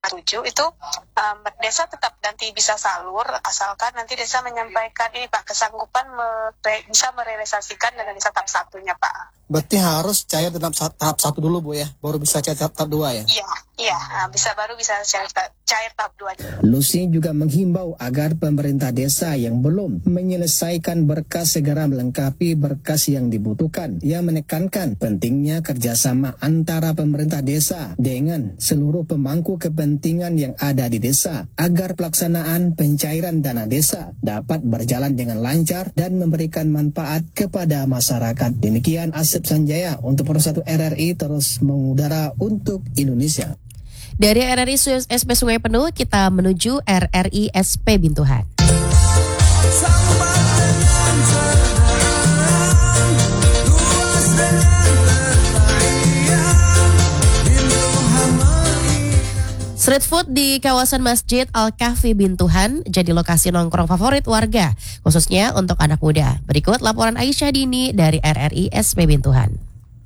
7 itu desa tetap nanti bisa salur asalkan nanti desa menyampaikan ini Pak kesanggupan bisa merealisasikan dana desa tahap 1-nya Pak. Berarti harus cair tahap 1 dulu Bu ya, baru bisa cair tahap 2 ya? Iya, baru bisa cair tahap 2. Lucy juga menghimbau agar pemerintah desa yang belum menyelesaikan berkas segera melengkapi berkas yang dibutuhkan. Ia menekankan pentingnya kerjasama antara pemerintah desa dengan seluruh pemangku kepentingan yang ada di desa agar pelaksanaan pencairan dana desa dapat berjalan dengan lancar dan memberikan manfaat kepada masyarakat. Demikian Asep Sanjaya untuk Persatu RRI terus mengudara untuk Indonesia. Dari RRI SP Sungai Penuh kita menuju RRI SP Bintuhan. Street food di kawasan Masjid Al-Kahfi Bintuhan jadi lokasi nongkrong favorit warga, khususnya untuk anak muda. Berikut laporan Aisyah Dini dari RRI SP Bintuhan.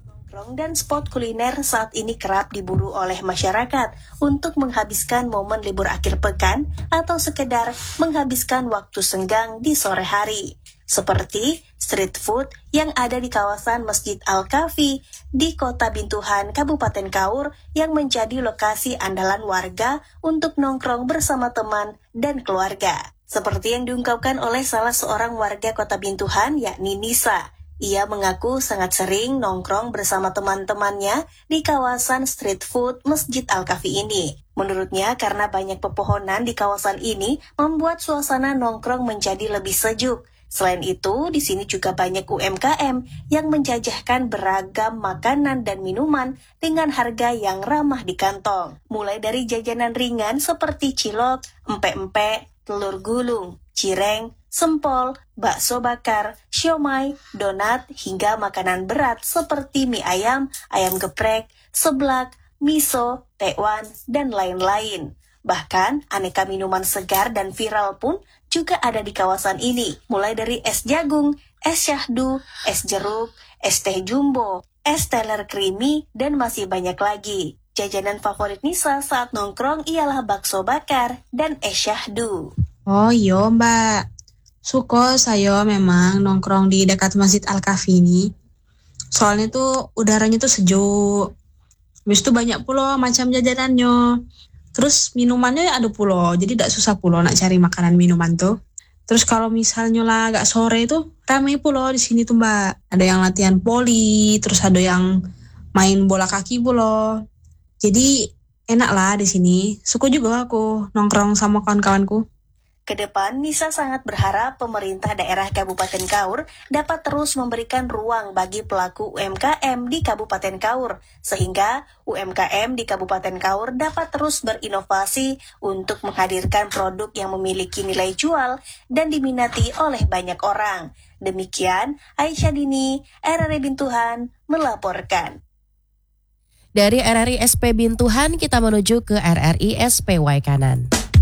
Dan spot kuliner saat ini kerap diburu oleh masyarakat untuk menghabiskan momen libur akhir pekan atau sekedar menghabiskan waktu senggang di sore hari. Seperti street food yang ada di kawasan Masjid Al-Kahfi di Kota Bintuhan, Kabupaten Kaur yang menjadi lokasi andalan warga untuk nongkrong bersama teman dan keluarga. Seperti yang diungkapkan oleh salah seorang warga Kota Bintuhan yakni Nisa. Ia mengaku sangat sering nongkrong bersama teman-temannya di kawasan street food Masjid Al-Kahfi ini. Menurutnya karena banyak pepohonan di kawasan ini membuat suasana nongkrong menjadi lebih sejuk. Selain itu, di sini juga banyak UMKM yang menjajahkan beragam makanan dan minuman dengan harga yang ramah di kantong. Mulai dari jajanan ringan seperti cilok, empek-empek, telur gulung, cireng, sempol, bakso bakar, siomay, donat, hingga makanan berat seperti mie ayam, ayam geprek, seblak, miso, tekwan, dan lain-lain. Bahkan aneka minuman segar dan viral pun juga ada di kawasan ini, mulai dari es jagung, es syahdu, es jeruk, es teh jumbo, es teler creamy, dan masih banyak lagi. Jajanan favorit Nisa saat nongkrong ialah bakso bakar dan es syahdu. Oh iya Mbak, suka saya memang nongkrong di dekat Masjid Al-Kahfi ini. Soalnya tuh udaranya tuh sejuk. Habis itu banyak pula macam jajanannya. Terus minumannya ada pula, jadi tidak susah pula nak cari makanan minuman tuh. Terus kalau misalnya lah agak sore tuh ramai pula di sini tuh Mbak. Ada yang latihan voli, terus ada yang main bola kaki pula. Jadi enak lah di sini. Suka juga aku nongkrong sama kawan-kawanku. Kedepan, Nisa sangat berharap pemerintah daerah Kabupaten Kaur dapat terus memberikan ruang bagi pelaku UMKM di Kabupaten Kaur, sehingga UMKM di Kabupaten Kaur dapat terus berinovasi untuk menghadirkan produk yang memiliki nilai jual dan diminati oleh banyak orang. Demikian, Aisyah Dini, RRI Bintuhan, melaporkan. Dari RRI SP Bintuhan kita menuju ke RRI SP Waikanan.